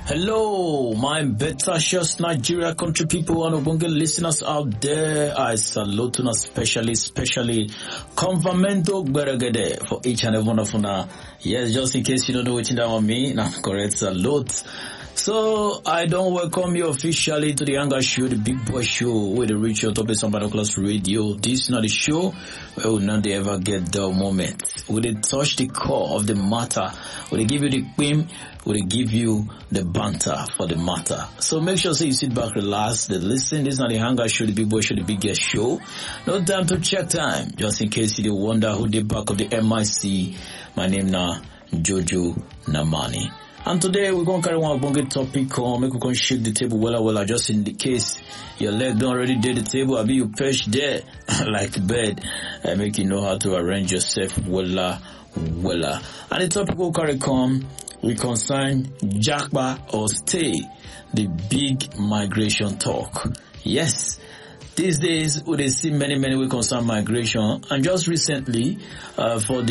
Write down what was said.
Hello, my betacious Nigeria country people and Obonge listeners out there. I salute you especially Convamento Gberegede for each and every one of you. Yes, just in case you don't know what that on me, now correct salute. So I don't welcome you officially to the Younger Show, the big boy show with the reach your top of some binoculars radio. This is not a show where we not ever get dull moment. We they touch the core of the matter. We they give you the queen. We give you the banter for the matter. So make sure you sit back, relax, they listen. This is not the Hangar Show, the big boy show, the biggest show. No time to check time. Just in case you wonder who the back of the MIC. My name now Jojo Namani. And today we're going to carry one bonga topic on, make we can shake the table well, just in the case your leg don't already did the table, I'll be you perch there like bed, and make you know how to arrange yourself well. And the topic we'll carry come, we concern Japa or stay, the big migration talk. Yes, these days we see many we concern migration, and just recently for the